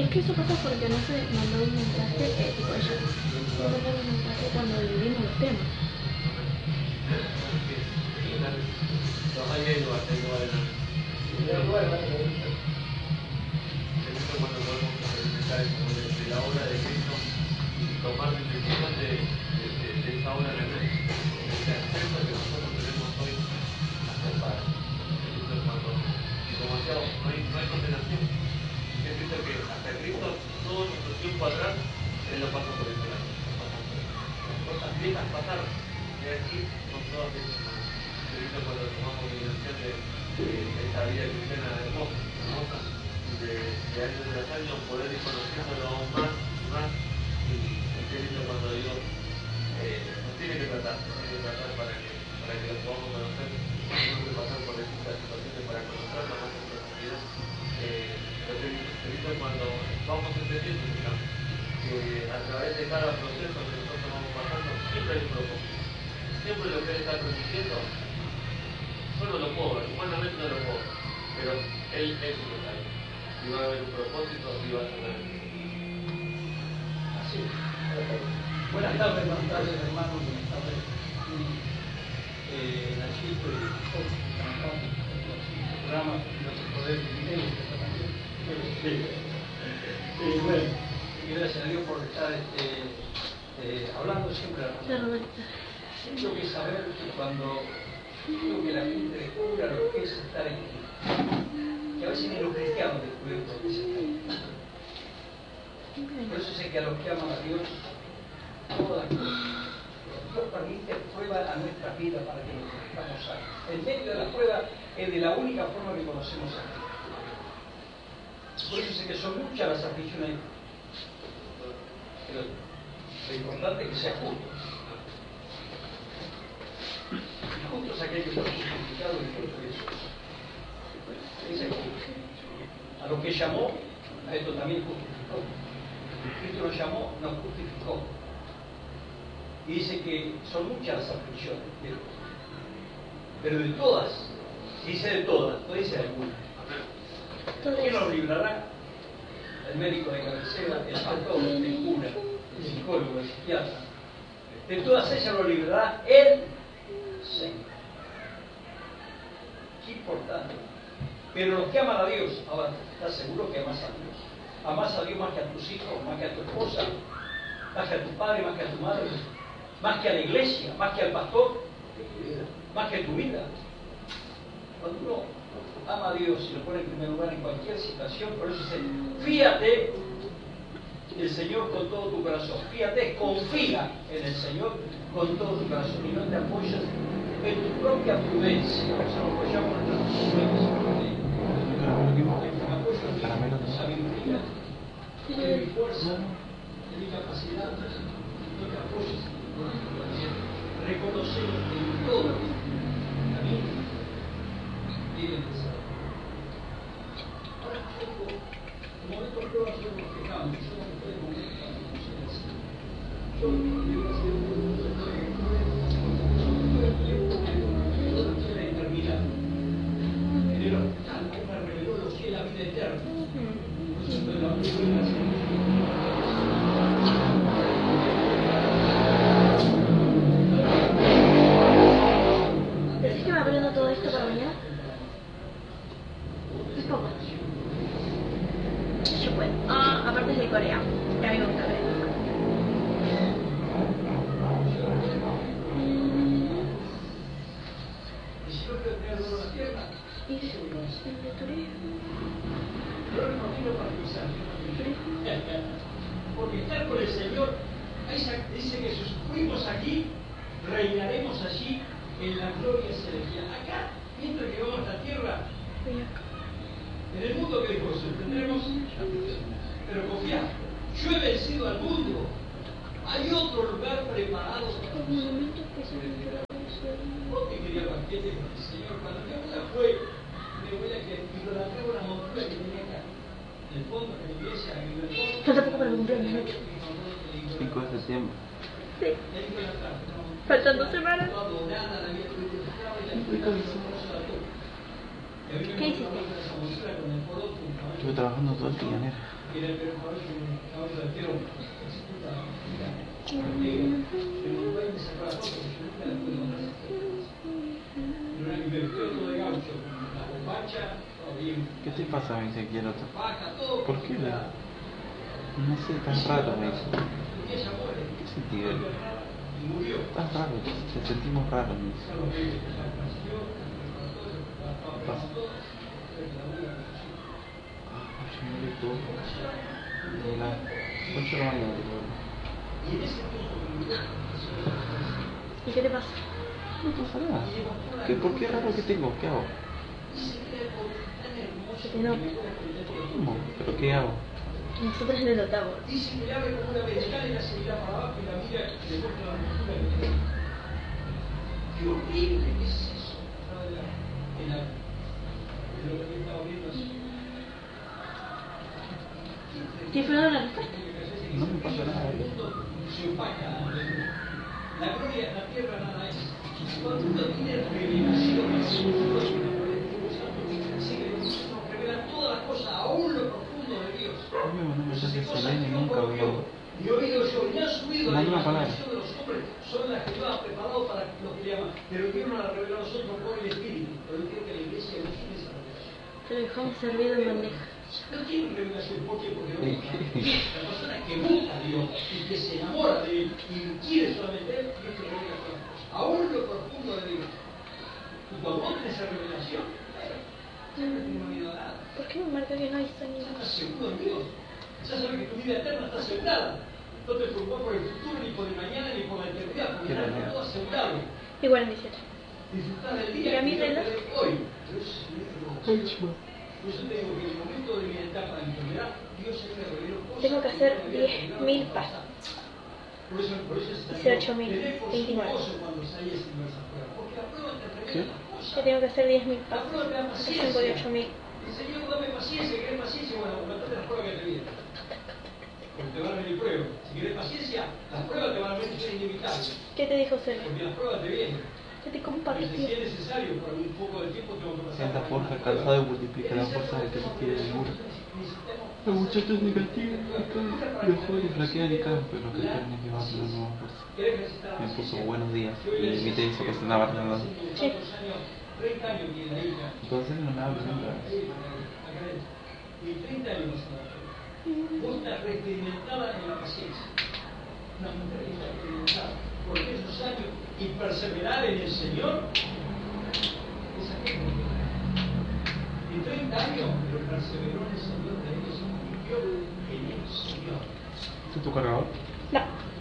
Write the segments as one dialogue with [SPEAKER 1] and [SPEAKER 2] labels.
[SPEAKER 1] es que eso pasa porque no se mandó un mensaje, tipo ella no mandó un mensaje cuando dividimos los temas.
[SPEAKER 2] Cuando podemos experimentar de la obra de Cristo y tomar decisión de esa obra de acceso que nosotros tenemos hoy hasta el Padre. Cuando, y como decía, no hay condenación. Es decir, que hasta Cristo todo nuestro tiempo atrás, Él lo pasó por ese lado. Las cosas viejas pasaron. Y aquí son todas esas cosas. Cristo cuando tomamos dimensión de esta vida cristiana hermosa, de años tras años, poder ir conociéndolo aún más y más, y qué lindo cuando Dios nos tiene que tratar para que lo podamos conocer, tenemos que pasar por distintas situaciones para conocerlo más en profundidad. Lo que lindo es cuando vamos entendiendo que a través de cada proceso que nosotros vamos pasando, siempre hay un propósito. Siempre lo que Él está transmitiendo, yo no lo puedo ver, humanamente no lo puedo ver, pero Él es un detalle. Y va a haber un propósito y va a tener.
[SPEAKER 3] Así es. Buenas tardes, hermanos. Buenas tardes. Nachito y el programa no se puede vivir también. Bueno, y gracias a Dios por estar hablando siempre de la razón. Tengo que saber que cuando digo que la gente descubra lo que es estar en Cristo, que a veces ni los cristianos descubren lo que es estar en Cristo. Por eso sé que a los que aman a Dios, todas las cosas, Dios permite prueba a nuestras vidas para que nos estamos sanos. En medio de la prueba es de la única forma que conocemos a Cristo. Por eso sé que son muchas las aflicciones, pero lo importante es que sea justo. Y justo es aquel que fue justificado en Cristo Jesús. Ese es justo. A los que llamó, a esto también justificó. Cristo nos llamó, nos justificó. Y dice que son muchas las aflicciones, pero de todas, si dice de todas, no dice de algunas. ¿Quién nos librará? El médico de cabecera, el pastor, el cura, el psicólogo, el psiquiatra. De todas ellas lo librará el Señor. Qué importante. Pero los que aman a Dios, ahora, ¿estás seguro que amas a Dios? Amas a Dios más que a tus hijos, más que a tu esposa, más que a tu padre, más que a tu madre, más que a la iglesia, más que al pastor, más que a tu vida. Cuando uno ama a Dios y lo pone en primer lugar en cualquier situación, por eso dice, fíate el Señor con todo tu corazón. Fíate, confía en el Señor con todo tu corazón y no te apoyas en tu propia prudencia. O sea, no apoyamos en nuestra prudencia. Sabiduría, en mi fuerza, en mi capacidad, no te apoyes en reconocer en todo el camino y empezar. Ahora, como estos pruebas son los que cambian, yo no puedo comentar así. Yo digo así, no quiero terminar. En el hospital me reveló lo que es la vida eterna.
[SPEAKER 1] ¿Decís que me aprendo todo esto para mañana? Un poco. Yo puedo. Aparte es de Corea. Y a mí me gusta Corea. Y el de turismo.
[SPEAKER 3] Porque estar con el Señor, dice que si fuimos aquí, reinaremos allí en la gloria celestial. Acá, mientras que vamos a la tierra, en el mundo que dijo, tendremos, pero confiad, yo he vencido al mundo. Hay otro lugar preparado para nosotros. ¿Por qué quería banquete con el Señor? Cuando mi abuela fue, mi abuela que idolatraba una montura que tenía acá. En el fondo, en la iglesia, en el fondo.
[SPEAKER 1] Falta poco para el cumpleaños, Nacho.
[SPEAKER 4] 5 de septiembre.
[SPEAKER 1] Sí. Faltan 2 semanas. ¿Qué hiciste?
[SPEAKER 4] Estuve trabajando todo el día, nena.
[SPEAKER 3] que era el caballo de Perón, que se puta negra, en Uruguay me sacó la foto, que yo nunca la pude mandar a hacer. Y me vistió todo de gaucho, con la bombacha, todo bien.
[SPEAKER 4] ¿Qué te pasa, me dice aquí el otro?
[SPEAKER 3] Vaca, todo.
[SPEAKER 4] ¿Por qué? No sé, tan raro, me dice.
[SPEAKER 3] Y ella muere.
[SPEAKER 4] ¿Qué sentido?
[SPEAKER 3] Y murió.
[SPEAKER 4] Tan raro, te sentimos raro, me dice. Yo murió todo. De la 8 de la mañana,
[SPEAKER 1] ¿Y qué te pasa?
[SPEAKER 4] no pasa nada. ¿Por qué raro que tengo? ¿Qué hago?
[SPEAKER 1] Se te nota.
[SPEAKER 4] ¿Cómo? ¿Pero qué hago?
[SPEAKER 1] Nosotros lo notamos.
[SPEAKER 3] Dice que le abre como una ventana y la seguirá para abajo y la mira y le muestra la montura que tiene. Qué horrible, ¿qué es eso? En lo que estaba viendo así.
[SPEAKER 1] ¿Tienes problema la respuesta?
[SPEAKER 4] No me pasa nada.
[SPEAKER 3] Se opaca. La gloria, la tierra nada es. Cuando uno tiene revelación, nos revela todas las cosas, aún lo profundo de Dios.
[SPEAKER 4] No me llames Selene nunca, boludo.
[SPEAKER 3] Y oído yo, y han subido
[SPEAKER 4] No,
[SPEAKER 3] la
[SPEAKER 4] una palabra.
[SPEAKER 3] imaginación de los hombres, son las que Dios ha preparado para los que le aman. Pero Dios nos la reveló a nosotros por el Espíritu. Pero yo creo que la iglesia no tiene esa revelación.
[SPEAKER 1] Te lo dejamos servido en bandeja.
[SPEAKER 3] No tiene revelación, ¿por qué? Porque no busca. La persona que busca a Dios y que se enamora de Él y quiere solamente Él, Dios te revela todas las cosas. Aún lo profundo de Dios. Y cuando vos tenés esa revelación, siempre tengo miedo a nada.
[SPEAKER 1] ¿Por qué me marca que no hay sonido?
[SPEAKER 3] Estás seguro en Dios. Ya sabes que tu vida eterna está asegurada. No te preocupes por el futuro, ni por el mañana, ni por la eternidad, porque está todo asegurado.
[SPEAKER 1] Y 47.
[SPEAKER 3] Disfrutar del
[SPEAKER 1] ¿Y
[SPEAKER 3] día
[SPEAKER 1] a mí
[SPEAKER 3] que Dios
[SPEAKER 1] reloj?
[SPEAKER 3] te dé hoy. Por eso te digo que en el momento de mi etapa de enfermedad, Dios se me reveló cosas.
[SPEAKER 1] Tengo que hacer 10.000 pasos.
[SPEAKER 3] Por eso
[SPEAKER 1] Hice 8.000, 29.
[SPEAKER 3] cuando salís en esa prueba. Porque la prueba te
[SPEAKER 4] ¿Qué?
[SPEAKER 3] revela las cosas.
[SPEAKER 1] Que tengo que hacer 10.000
[SPEAKER 3] La
[SPEAKER 1] pasos.
[SPEAKER 3] prueba te da
[SPEAKER 1] Entonces
[SPEAKER 3] paciencia.
[SPEAKER 1] voy 8.000.
[SPEAKER 3] Señor, dame paciencia, querés paciencia, bueno, aumentate las pruebas que te vienen. Porque te van a venir pruebas. Si querés paciencia, las pruebas te van a venir, son inevitables.
[SPEAKER 1] ¿Qué te dijo Cele?
[SPEAKER 3] Porque las pruebas te vienen.
[SPEAKER 1] Que te
[SPEAKER 3] Pero
[SPEAKER 1] compartió.
[SPEAKER 3] si es necesario, por un poco de tiempo tengo que pasar.
[SPEAKER 4] Sienta fuerza, cansado y multiplica la fuerza del que se quiere seguro. Los muchachos negativos, los jóvenes flaquean y caen, pero los que quieren llevar una nueva fuerza. Me puso buenos días y me te hizo que se andaba arreglando.
[SPEAKER 1] Sí.
[SPEAKER 3] 30 años tiene la hija.
[SPEAKER 4] Entonces no me hablo nunca.
[SPEAKER 3] Y 30 años vos estás reexperimentada en la paciencia. Una mujer que está experimentada por esos años y perseverar en el Señor. Esa gente. En 30 años, pero perseveró en el Señor, de ellos se convirtió en el Señor.
[SPEAKER 4] ¿Este es tu cargador?
[SPEAKER 1] No.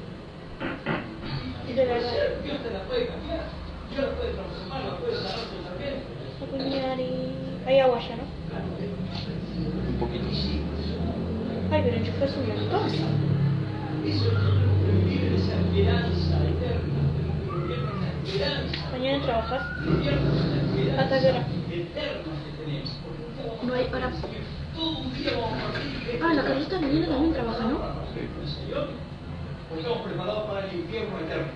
[SPEAKER 3] Y Dios te la puede cambiar. Dios la puede transformar, la puede sanar totalmente.
[SPEAKER 1] Apuñar y... Hay agua ya, ¿no?
[SPEAKER 4] Un poquito.
[SPEAKER 1] Ay, pero enchufé un montón.
[SPEAKER 3] Eso tenemos que vivir en esa esperanza eterna. Tenemos que vivir en la esperanza.
[SPEAKER 1] Mañana trabajas.
[SPEAKER 3] Vivir en la esperanza
[SPEAKER 1] ¿Hasta qué hora?
[SPEAKER 3] eterna que tenemos. Porque un día vamos a
[SPEAKER 1] No hay hora.
[SPEAKER 3] todo un día vamos a partir.
[SPEAKER 1] Ah, la Carlita mañana también trabaja, ¿no?
[SPEAKER 3] Sí. El Señor, porque estamos preparados para el infierno eterno.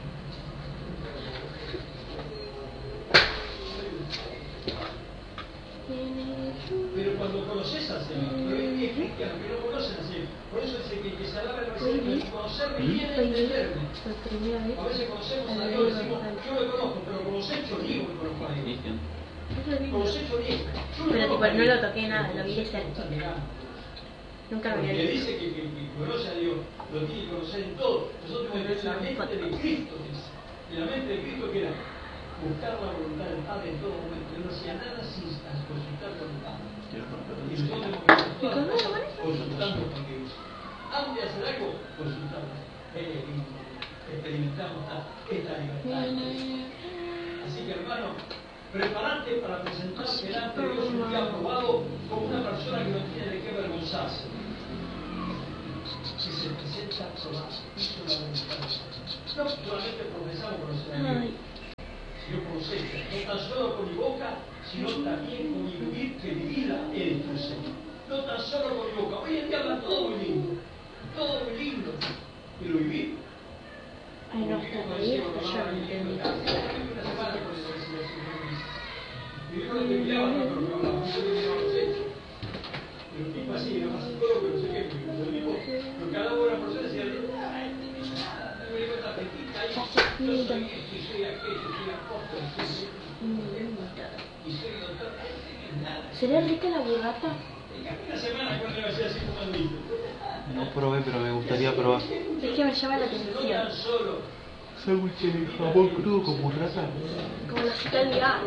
[SPEAKER 3] Pero cuando conoces al Señor, pero hay cristianos que no conocen al Señor, por eso dice que se alaba el Señor, conocerme bien es entenderme.
[SPEAKER 1] Por primera vez.
[SPEAKER 3] A veces conocemos a Dios y decimos, yo lo conozco, pero con los hechos digo que conozco a Dios. Con los hechos digo.
[SPEAKER 1] Pero tipo, no lo toqué nada, lo vi de cerquita. Nunca lo
[SPEAKER 3] Porque
[SPEAKER 1] había visto.
[SPEAKER 3] dice que conoce a Dios, lo tiene que conocer en todo. Nosotros tenemos que tener la mente de Cristo, dice. Y la mente de Cristo que era buscar la voluntad del Padre en todo momento. Él no hacía nada sin consultar con el Padre. Y nosotros tenemos que hacer todas las cosas consultando con Dios. Antes de hacer algo, consultamos. Experimentamos esta libertad. Así que, hermano, prepárate para presentarte delante de Dios un día aprobado como una persona que no tiene de qué avergonzarse. Que se presenta aprobado. Hizo la voluntad. No solamente profesamos conocer a Dios, sino por los hechos. No tan solo con mi boca, sino también con mi vivir, que mi vida es tu Señor. No tan solo con mi boca. Hoy en día hablan todo muy lindo. Todo muy lindo. Pero vivir.
[SPEAKER 1] Ay, no, hasta ahí, hasta yo no entendí.
[SPEAKER 3] Una semana con eso. Y yo no te miraba, pero me hablaba. Yo te miraba los hechos. Pero tipo así, nada más todo, pero se
[SPEAKER 1] ¿Sería rica la burrata?
[SPEAKER 4] No probé, pero me gustaría probar.
[SPEAKER 1] Es que me llama la atención.
[SPEAKER 4] Sándwich de jamón crudo con burrata.
[SPEAKER 1] Como los italianos.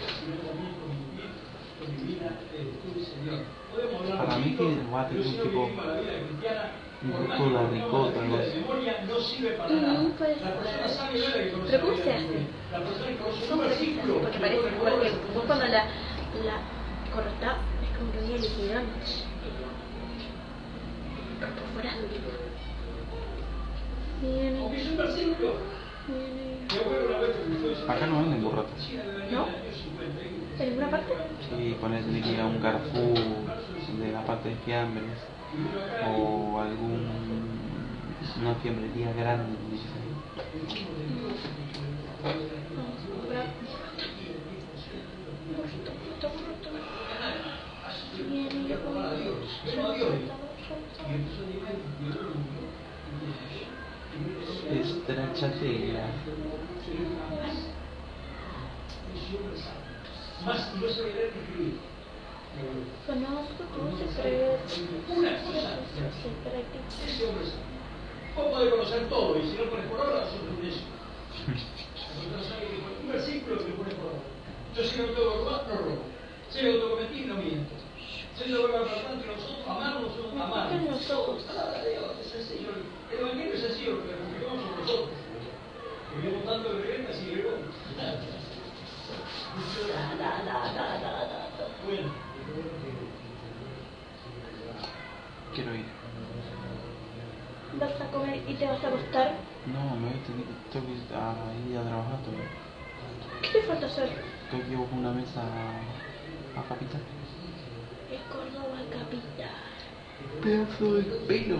[SPEAKER 4] Para mí que va a tener un tipo, un gusto de la ricota, algo así.
[SPEAKER 1] Puede ser. ¿Pero cómo se hace? ¿Cómo se hace? Porque parece porque vos cuando la cortás es como que viene liquidando. Por fuera. Viene.
[SPEAKER 4] Acá no venden burratas.
[SPEAKER 1] ¿No? ¿En ninguna parte?
[SPEAKER 4] Sí, ponés que ir a un Carrefour de la parte de fiambres o una fiambrería grande. Estrachatela.
[SPEAKER 1] Conozco tus secretos.
[SPEAKER 3] Vos podés conocer todo, y si no pones por obra, sos un necio. Nosotros sabemos que un versículo que lo pones por obra. Yo si no tengo que robar, no robo. Si me autocometí, no miento. Si yo vuelvo a hablar entre nosotros, amarnos son amarnos. Palabra de Dios, es sencillo. El evangelio es sencillo, lo que complicamos somos nosotros. Vivimos tanto de reventas y de bombas. Bueno.
[SPEAKER 4] Quiero ir.
[SPEAKER 1] ¿Vas a comer y te vas a acostar?
[SPEAKER 4] No, tengo que ir a trabajar todavía.
[SPEAKER 1] ¿Qué te falta hacer?
[SPEAKER 4] Tengo que ir a buscar una mesa a Capital.
[SPEAKER 1] Es Córdoba capital.
[SPEAKER 4] Pedazo de pelo.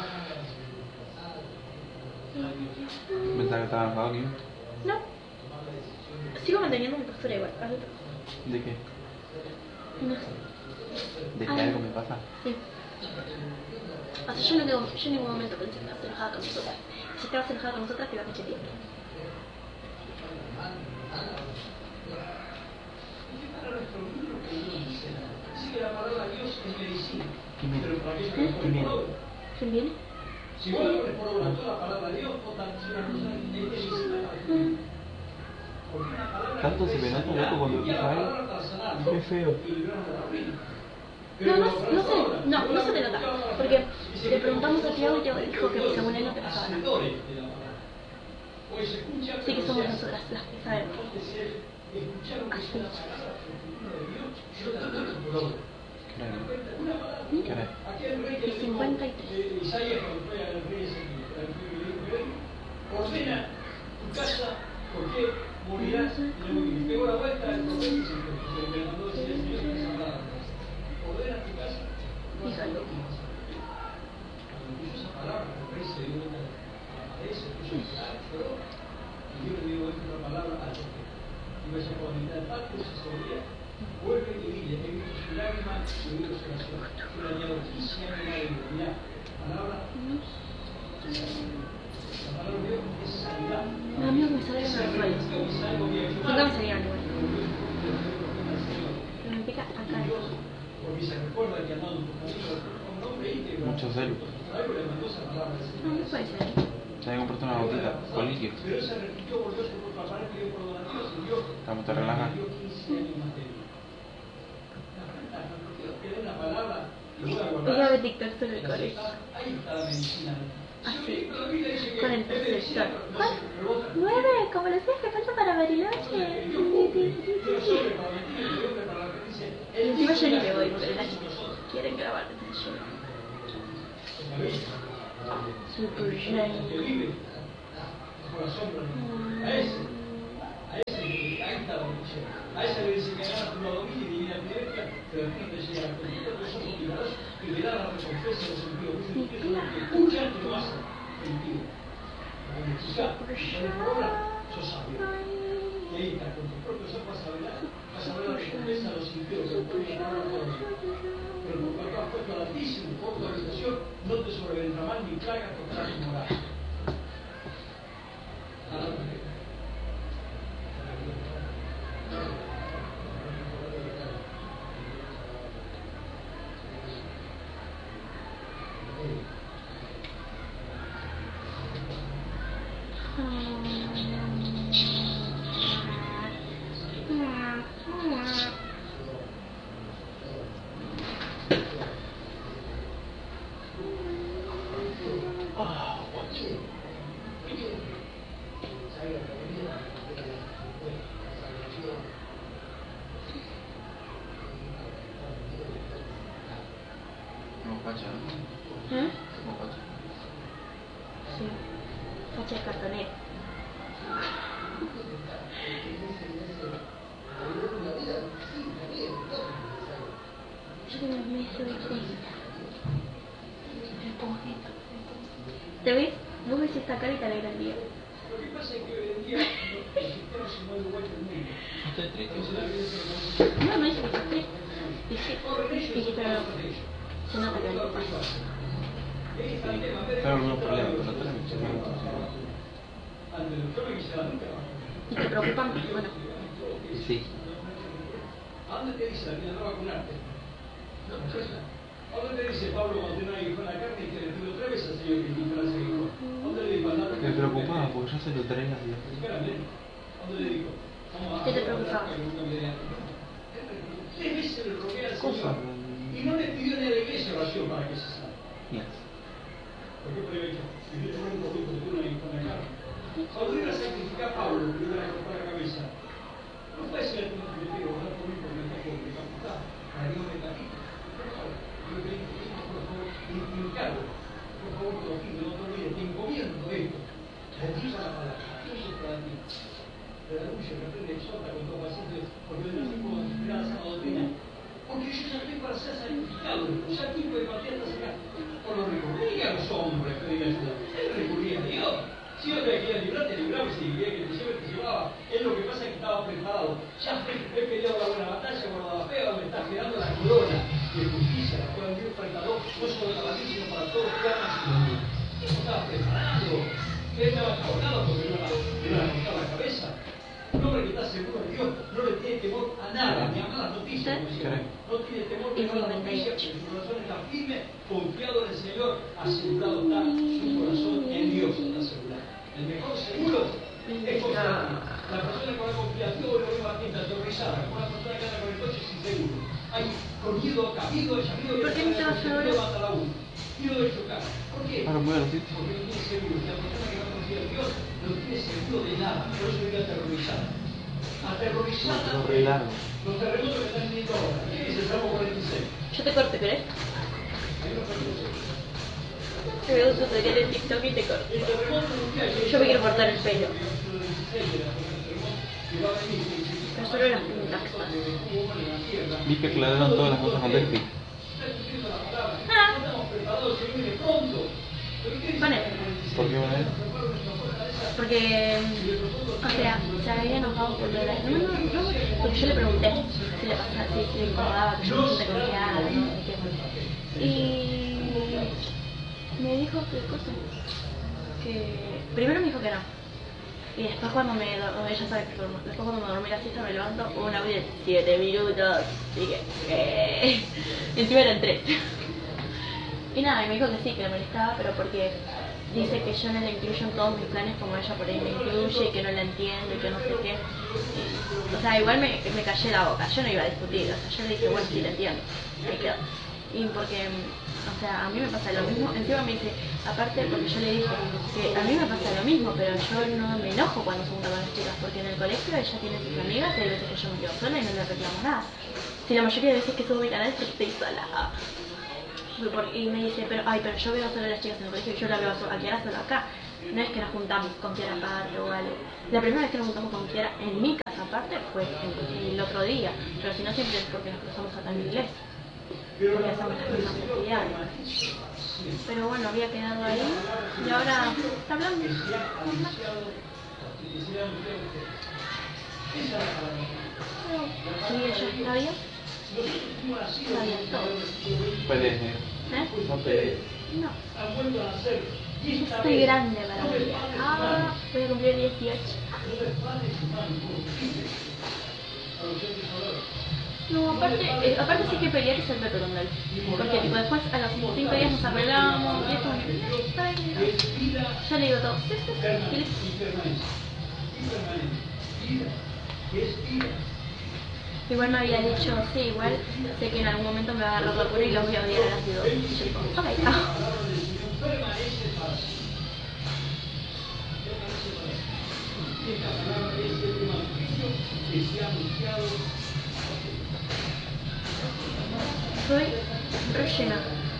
[SPEAKER 4] ¿Pensás que estaba enojado aquí?
[SPEAKER 1] No. Sigo manteniendo mi postura igual.
[SPEAKER 4] ¿De qué?
[SPEAKER 1] No sé.
[SPEAKER 4] ¿De que algo me pasa?
[SPEAKER 1] Sí. O sea, yo en ningún momento pensé que estabas enojada con nosotras. Si estabas enojada con nosotras, te iba a cachetear. ¿Quién viene?
[SPEAKER 3] Si vos le pones por obra toda la palabra de Dios, vos también sos una persona que es medicina.
[SPEAKER 4] Tanto se me nota loco cuando empieza a ver. Es feo.
[SPEAKER 1] No se te nota. Porque le preguntamos a Tiago y Tiago dijo que según él no te pasaba nada. Sí que somos nosotras las que sabemos. Así.
[SPEAKER 4] ¿Qué haré?
[SPEAKER 1] Y 53.
[SPEAKER 3] Ordena tu casa porque morirás y pegó la vuelta al profeta y se mandó decir el Señor que se hablaba. Ordena tu casa.
[SPEAKER 1] Híjole.
[SPEAKER 3] Cuando escucho esa palabra, me parece de vuelta aparece, escucho pero y yo le digo esta palabra al profeta. Y vaya por la mitad del pacto, se sobría, vuelve y dile, he visto su lágrima y he oído su oración. Yo le añado 15 años más de vida. Mirá, palabra. La palabra de Dios es sanidad.
[SPEAKER 1] No, a mí me salieron los roles. Nunca me salieron igual. Pero me pica acá.
[SPEAKER 3] Porque se recuerda que andando por camino un hombre íntegro.
[SPEAKER 4] Mucho celo.
[SPEAKER 3] Algo le mandó esa palabra.
[SPEAKER 1] No, no puede ser.
[SPEAKER 4] Ya me compraste una botita con líquido.
[SPEAKER 3] Pero él se repitió, volvió a su propio aparato, pidió perdón a Dios y Dios
[SPEAKER 4] Estamos te relajas.
[SPEAKER 3] dio 15 años más de vida. Era una palabra que voy a guardar.
[SPEAKER 1] Ella de TikTok sobre el colegio.
[SPEAKER 3] Ahí está la medicina.
[SPEAKER 1] Así. Con el perceptor. ¿Cuál? 9, como los días que faltan para Bariloche. Y encima yo ni me voy, pero las quieren grabar, entonces yo no. Super Jane.
[SPEAKER 3] A ese le dice que ganas tu domina y divina evidencia, pero después te llega a comunicar que sos motivados y le da la recompensa de los sentidos. Que escuchan y lo hacen. Cuando escuchás, por obra, sos sabio. Y ahí está, con tus propios ojos vas a ver la recompensa de los sentidos que pueden ganar por Dios. Pero por cuanto has puesto al Altísimo por tu habitación, no te sobrevendrá mal ni plaga tocará tu morada.
[SPEAKER 4] No facha, ¿no?
[SPEAKER 1] ¿Eh?
[SPEAKER 4] No facha.
[SPEAKER 1] Sí. Facha de cartonero. Yo tengo un mes de 30. Me pongo esto. ¿Te ves? Vos ves esta cara y te alegra el día.
[SPEAKER 3] Lo que pasa es que hoy en día el sistema se mueve igual que el mundo.
[SPEAKER 4] No estoy triste.
[SPEAKER 1] No, no dije que estás triste. Dije, pero se nota que algo pasa.
[SPEAKER 4] Claro, no hay problema, pero no tenemos que ser
[SPEAKER 1] ¿Y te preocupan? Bueno.
[SPEAKER 4] Sí.
[SPEAKER 3] ¿A dónde te dice la vida no vacunarte? ¿No? ¿A dónde te dice Pablo cuando tiene una hijo en la carne y que le pidió 3 veces al Señor que Nicolás se dijo? ¿A dónde le dijo?
[SPEAKER 4] Me preocupaba porque yo se lo traía a Dios.
[SPEAKER 3] Espérame. ¿A dónde le dijo?
[SPEAKER 1] ¿Qué te preocupaba?
[SPEAKER 3] 3 veces le rogué al
[SPEAKER 4] Cosa.
[SPEAKER 3] Señor. Y no le pidió ni a la iglesia oración para que se salve.
[SPEAKER 4] Yes.
[SPEAKER 3] ¿Por qué aprovecho? Y le pregunto a Dios que tiene una hijo en la carne. Cuando iba a sacrificar a Pablo, que iba a cortar la cabeza, no fue decir al Señor que le pido orar por mí porque me está por decapitar. Para Dios me capita. Yo te digo, por favor, te encargo. Por favor, te lo pido, no te olvides, te encomiendo esto. Bendiga la palabra. Dios es para ti. Te da luz, que aprende y exhorta con todo paciente, porque de no puedo esperar a sana doctrina. Porque yo ya estoy para ser sacrificado. Ya aquí puede partir hasta sacar. Por lo recurría a los hombres, pedía ayuda. Él recurría a Dios. Si yo te quería librar, te libraba. Si quería que te lleve, te llevaba. Él lo que pasa es que estaba preparado. Ya he peleado la buena batalla, cuando la fea me está esperando la corona de justicia, la cual Dios enfrentador, no solo para mí, sino para todos los que aman su nombre. Eso estaba preparado. Él estaba cabronado porque no le cortaba la cabeza. Un hombre que está seguro de Dios no le tiene temor a nada, ni a malas noticias. No tiene temor de malas noticias, porque su corazón está firme, confiado en el Señor, asegurado está su corazón en Dios, está asegurado. El mejor seguro es confiar. La persona que va a confiar en Dios lo ve bastante aterrorizada, como una persona que anda con el coche sin seguro. Hay corrido, cabido, llamido, y
[SPEAKER 1] ¿Por qué no te vas ahora?
[SPEAKER 3] mata la uno. Miedo de chocar. ¿Por qué?
[SPEAKER 4] Ahora me voy a los sitios.
[SPEAKER 3] Porque no tiene seguro. La persona que va a confiar en Dios no tiene seguro de nada. Por eso vive aterrorizada. Aterrorizada.
[SPEAKER 4] Lo arreglaron.
[SPEAKER 3] Los terremotos que están viniendo ahora. ¿Qué dice el Salmo 46?
[SPEAKER 1] Yo te corto, ¿querés?
[SPEAKER 3] Hay unos terremotos.
[SPEAKER 1] Te veo un tutorial en TikTok y te corto.
[SPEAKER 3] El terremoto mundial.
[SPEAKER 1] Yo me quiero cortar el pelo.
[SPEAKER 3] Que va a venir.
[SPEAKER 1] Pero solo las puntas.
[SPEAKER 4] Vi que aclararon todas las cosas con Delphi.
[SPEAKER 1] Ah, con él.
[SPEAKER 4] ¿Por qué van a ir?
[SPEAKER 1] Porque, o sea, se había enojado por lo de la... No, porque yo le pregunté si le pasaba, si le incomodaba que yo me sienta confiada, no sé qué. Y me dijo que cosa, que primero me dijo que no. Y después cuando ella sabe que después cuando me dormí la siesta me levanto un audio de 7 minutos. Y dije, y encima eran 3. Y nada, y me dijo que sí, que le molestaba, pero porque dice que yo no la incluyo en todos mis planes como ella por ahí me incluye, que no la entiende, que no sé qué. O sea, igual me callé la boca, yo no iba a discutir, o sea, yo le dije, bueno, sí, la entiendo, me quedo. Y porque, o sea, a mí me pasa lo mismo, encima me dice, aparte porque yo le dije que a mí me pasa lo mismo, pero yo no me enojo cuando se junta con las chicas, porque en el colegio ella tiene sus amigas y hay veces que yo me quedo sola y no le reclamo nada. Si la mayoría de veces que subo mi canal es que estoy sola. Y me dice, pero yo veo solo a las chicas en el colegio y yo la veo a Kiara solo acá. No es que nos juntamos con Kiara aparte o algo. La primera vez que nos juntamos con Kiara en mi casa aparte fue el otro día, pero si no siempre es porque nos cruzamos acá en inglés. Porque hacemos las mismas actividades. Pero bueno, había quedado ahí y ahora está hablando. Sí, ella está bien. Está bien todo.
[SPEAKER 4] Pelees, no pelees.
[SPEAKER 1] No. Estoy grande para pelear. Voy a cumplir 18. No, aparte sí que pelear es el método con él. Porque tipo, después a los 5 días nos arreglamos y esto está bien. Yo le digo todo. Y listo. Igual me había dicho, sí, igual sé que en algún momento me va a agarrar locura y los voy a odiar a las dos. Y yo digo, ok. Soy rellena.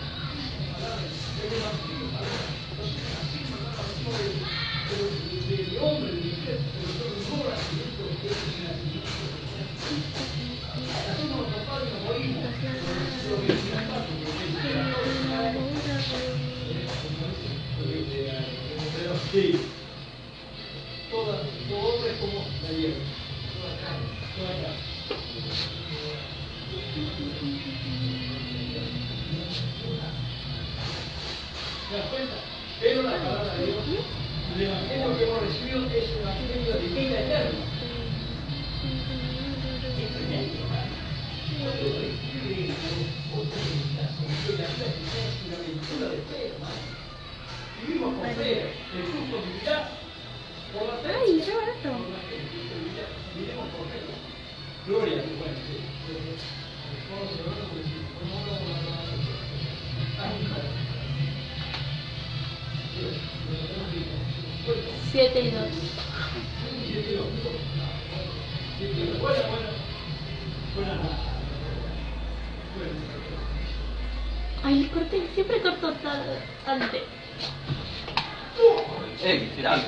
[SPEAKER 3] Sí. Todo hombre es como la hierba. ¿Te das cuenta? Pero la palabra de Dios, el evangelio que hemos recibido es un evangelio de vida eterna. Vivimos con fe, el justo vivirá por la fe.
[SPEAKER 1] Ay, re barato.
[SPEAKER 3] Vivimos por fe. Gloria a tu Padre.
[SPEAKER 1] 7 y 2. Ay, corté, siempre corto antes.
[SPEAKER 4] Quisiera antes,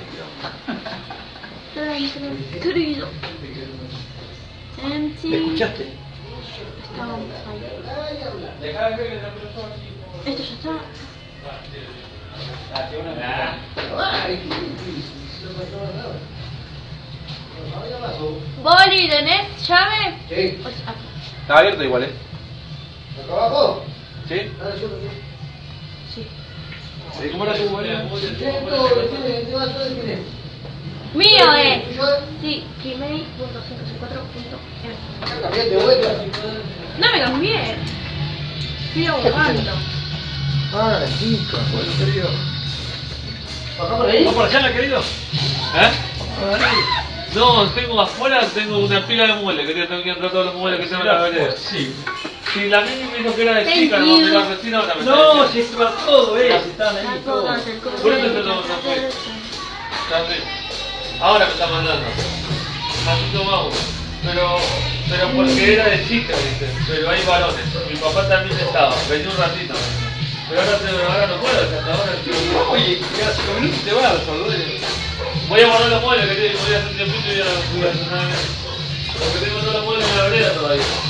[SPEAKER 1] Querido. Empty.
[SPEAKER 4] ¿Me escuchaste?
[SPEAKER 1] Estábamos ahí. Esto ya está. Boli, ¿tenés llave?
[SPEAKER 5] Sí.
[SPEAKER 4] Está abierto igual, ¿eh?
[SPEAKER 5] ¿Acá abajo?
[SPEAKER 4] ¿Sí?
[SPEAKER 1] Sí.
[SPEAKER 4] ¿Cómo era tu boli?
[SPEAKER 1] Mío es.
[SPEAKER 5] ¿Tuyo es?
[SPEAKER 1] Sí, gmail.564.m.
[SPEAKER 5] También de vuelta.
[SPEAKER 1] No me cambié. Estoy ahogando.
[SPEAKER 5] Ah, chica, bueno, querido. ¿Acá por ahí?
[SPEAKER 2] ¿Vamos por allá, querido? ¿Eh? No, tengo afuera, tengo una pila de muebles, querido, tengo que entrar todos los muebles que tengo en la vereda.
[SPEAKER 3] Sí.
[SPEAKER 2] Si la Mimi me dijo que era de
[SPEAKER 1] Thank
[SPEAKER 2] chica,
[SPEAKER 1] you.
[SPEAKER 2] no me la recién ahora me está
[SPEAKER 3] No,
[SPEAKER 2] diciendo.
[SPEAKER 3] si está todo, están ahí todos.
[SPEAKER 2] Por eso yo no fue. También. Ahora me está mandando. Así tomamos. Pero porque era de chica, dice. Pero hay varones. Mi papá también estaba. Venía un ratito. Pero ahora no puedo, hasta ahora estoy.
[SPEAKER 3] Oye, quedan 5 minutos y te vas, Salvador.
[SPEAKER 2] Voy a guardar los muebles, que voy a hacer un tiempito y ya voy a hacer nada. Porque tengo todos los muebles en la vereda todavía.